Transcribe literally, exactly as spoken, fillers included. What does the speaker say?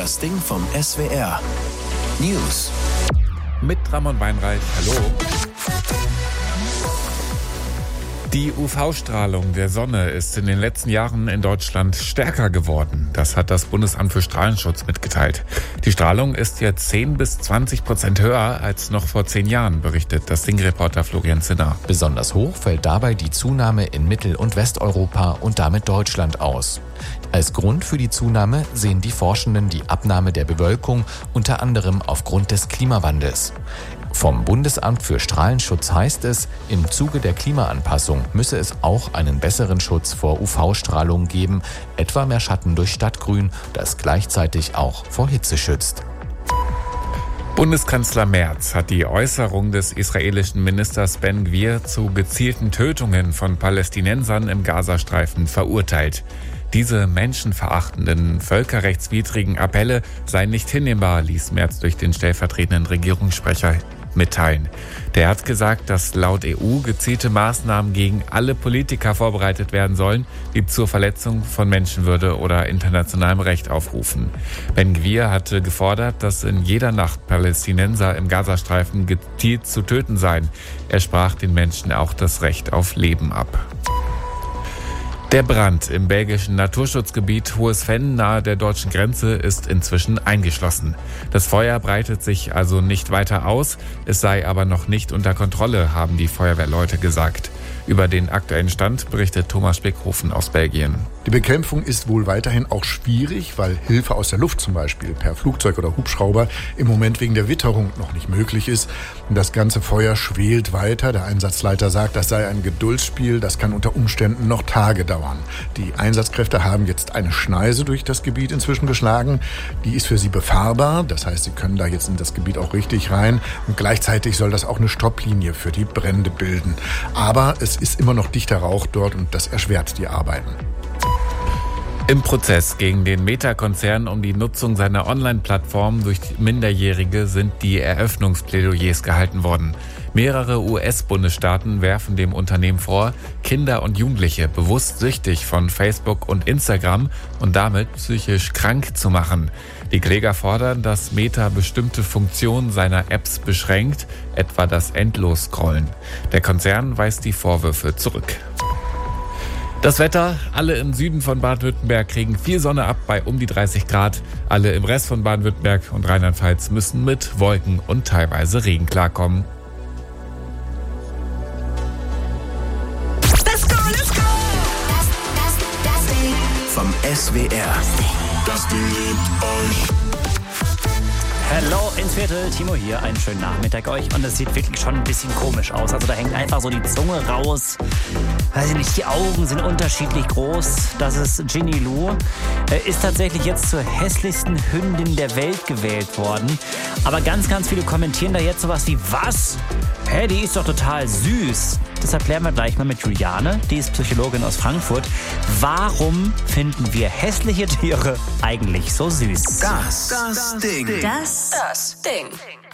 Das Ding vom S W R. News. Mit Ramon Weinreich. Hallo. Die U V-Strahlung der Sonne ist in den letzten Jahren in Deutschland stärker geworden. Das hat das Bundesamt für Strahlenschutz mitgeteilt. Die Strahlung ist jetzt zehn bis zwanzig Prozent höher als noch vor zehn Jahren, berichtet das Ding-Reporter Florian Zinner. Besonders hoch fällt dabei die Zunahme in Mittel- und Westeuropa und damit Deutschland aus. Als Grund für die Zunahme sehen die Forschenden die Abnahme der Bewölkung, unter anderem aufgrund des Klimawandels. Vom Bundesamt für Strahlenschutz heißt es, im Zuge der Klimaanpassung müsse es auch einen besseren Schutz vor U V-Strahlung geben, etwa mehr Schatten durch Stadtgrün, das gleichzeitig auch vor Hitze schützt. Bundeskanzler Merz hat die Äußerung des israelischen Ministers Ben Gvir zu gezielten Tötungen von Palästinensern im Gazastreifen verurteilt. Diese menschenverachtenden, völkerrechtswidrigen Appelle seien nicht hinnehmbar, ließ Merz durch den stellvertretenden Regierungssprecher mitteilen. Der hat gesagt, dass laut E U gezielte Maßnahmen gegen alle Politiker vorbereitet werden sollen, die zur Verletzung von Menschenwürde oder internationalem Recht aufrufen. Ben Gvir hatte gefordert, dass in jeder Nacht Palästinenser im Gazastreifen gezielt zu töten seien. Er sprach den Menschen auch das Recht auf Leben ab. Der Brand im belgischen Naturschutzgebiet Hohes Venn nahe der deutschen Grenze ist inzwischen eingeschlossen. Das Feuer breitet sich also nicht weiter aus, es sei aber noch nicht unter Kontrolle, haben die Feuerwehrleute gesagt. Über den aktuellen Stand berichtet Thomas Spickhofen aus Belgien. Die Bekämpfung ist wohl weiterhin auch schwierig, weil Hilfe aus der Luft zum Beispiel per Flugzeug oder Hubschrauber im Moment wegen der Witterung noch nicht möglich ist. Das ganze Feuer schwelt weiter. Der Einsatzleiter sagt, das sei ein Geduldsspiel, das kann unter Umständen noch Tage dauern. Die Einsatzkräfte haben jetzt eine Schneise durch das Gebiet inzwischen geschlagen. Die ist für sie befahrbar, das heißt, sie können da jetzt in das Gebiet auch richtig rein. Und gleichzeitig soll das auch eine Stopplinie für die Brände bilden. Aber es ist immer noch dichter Rauch dort und das erschwert die Arbeiten. Im Prozess gegen den Meta-Konzern um die Nutzung seiner Online-Plattform durch Minderjährige sind die Eröffnungsplädoyers gehalten worden. Mehrere U S-Bundesstaaten werfen dem Unternehmen vor, Kinder und Jugendliche bewusst süchtig von Facebook und Instagram und damit psychisch krank zu machen. Die Kläger fordern, dass Meta bestimmte Funktionen seiner Apps beschränkt, etwa das Endlos-Scrollen. Der Konzern weist die Vorwürfe zurück. Das Wetter, alle im Süden von Baden-Württemberg kriegen viel Sonne ab bei um die dreißig Grad. Alle im Rest von Baden-Württemberg und Rheinland-Pfalz müssen mit Wolken und teilweise Regen klarkommen. Let's go, let's go! Das, das, das Ding vom S W R. Das Ding liebt euch. Hallo ins Viertel, Timo hier, einen schönen Nachmittag euch und es sieht wirklich schon ein bisschen komisch aus, also da hängt einfach so die Zunge raus, weiß ich nicht, die Augen sind unterschiedlich groß, das ist Ginny Lou, ist tatsächlich jetzt zur hässlichsten Hündin der Welt gewählt worden, aber ganz, ganz viele kommentieren da jetzt sowas wie, was? Hä, die ist doch total süß. Deshalb klären wir gleich mal mit Juliane, die ist Psychologin aus Frankfurt. Warum finden wir hässliche Tiere eigentlich so süß? Das, das Ding. Das, das Ding.